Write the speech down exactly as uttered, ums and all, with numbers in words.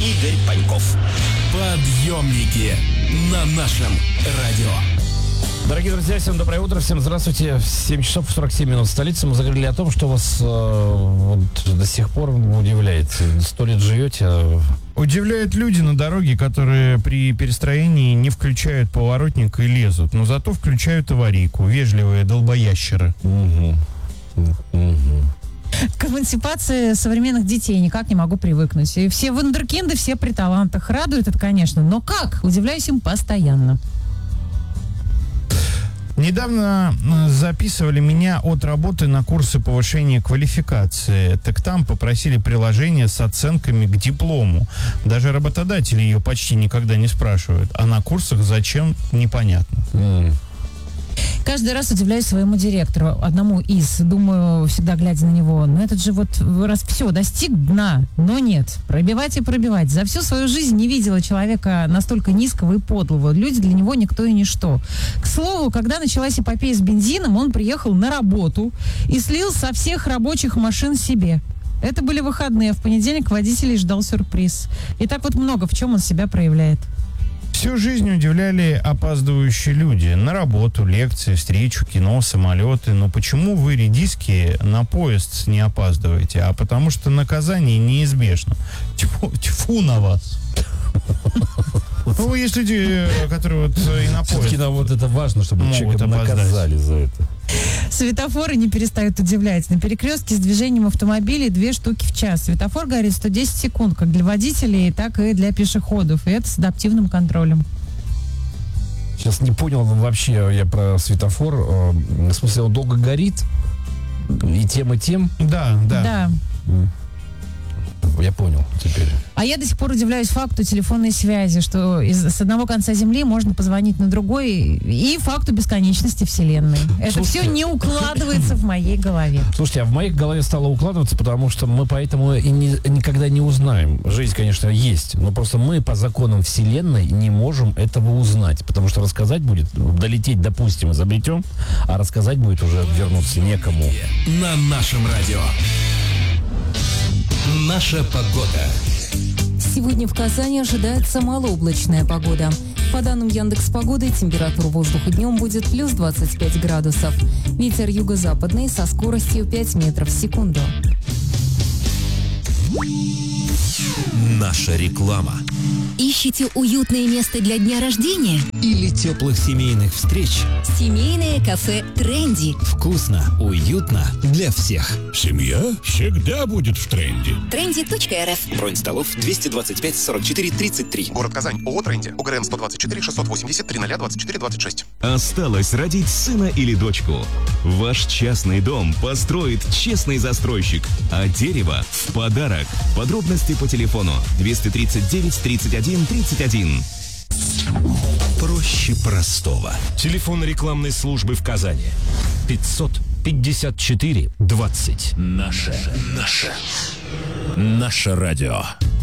Игорь Паньков. Подъемники на нашем радио. Дорогие друзья, всем доброе утро, всем здравствуйте. семь часов сорок семь минут в столице. Мы заговорили о том, что вас э, вот, до сих пор удивляет. Сто лет живете. А... Удивляют люди на дороге, которые при перестроении не включают поворотник и лезут, но зато включают аварийку. Вежливые долбоящеры. Угу. Угу. К эмансипации современных детей никак не могу привыкнуть. И все вундеркинды, все при талантах. Радует это, конечно, но как? Удивляюсь им постоянно. Недавно записывали меня от работы на курсы повышения квалификации. Так там попросили приложение с оценками к диплому. Даже работодатели ее почти никогда не спрашивают. А на курсах зачем, непонятно. Mm. Каждый раз удивляюсь своему директору, одному из, думаю, всегда глядя на него, ну этот же вот раз все, достиг дна, но нет, пробивать и пробивать. За всю свою жизнь не видела человека настолько низкого и подлого. Люди для него никто и ничто. К слову, когда началась эпопея с бензином, он приехал на работу и слил со всех рабочих машин себе. Это были выходные, в понедельник водителей ждал сюрприз. И так вот много в чем он себя проявляет. Всю жизнь удивляли опаздывающие люди. На работу, лекции, встречу, кино, самолеты. Но почему вы, редиски, на поезд не опаздываете? А потому что наказание неизбежно. Тьфу, тьфу на вас. Ну, есть люди, которые вот и на поезд. Все-таки нам вот это важно, чтобы человека наказали за это. Светофоры не перестают удивлять. На перекрестке с движением автомобилей две штуки в час. Светофор горит сто десять секунд, как для водителей, так и для пешеходов. И это с адаптивным контролем. Сейчас не понял вообще я про светофор. В смысле, он долго горит? И тем, и тем? Да, да. Да. Я понял теперь. А я до сих пор удивляюсь факту телефонной связи, что из, с одного конца Земли можно позвонить на другой, и факту бесконечности Вселенной. Это Слушайте, все не укладывается в моей голове. Слушайте, а в моей голове стало укладываться, потому что мы поэтому и не, никогда не узнаем. Жизнь, конечно, есть, но просто мы по законам Вселенной не можем этого узнать, потому что рассказать будет, долететь, допустим, изобретем, а рассказать будет уже вернуться некому. На нашем радио. Наша погода. Сегодня в Казани ожидается малооблачная погода. По данным Яндекс.Погоды, температура воздуха днем будет плюс двадцать пять градусов. Ветер юго-западный со скоростью пять метров в секунду. Наша реклама. Ищете уютное место для дня рождения? Или теплых семейных встреч? Семейное кафе «Тренди». Вкусно, уютно для всех. Семья всегда будет в тренде. тренди точка эр эф. Бронь столов двести двадцать пять сорок четыре тридцать три. Город Казань. ООО «Тренди». ОГРН сто двадцать четыре шестьсот восемьдесят три ноль двадцать четыре двадцать шесть. Осталось родить сына или дочку. Ваш частный дом построит честный застройщик, а дерево в подарок. Подробности по телефону двести тридцать девять тридцать один тридцать один. Проще простого. Телефон рекламной службы в Казани. пятьсот пятьдесят четыре двадцать. Наше, наше, наше радио.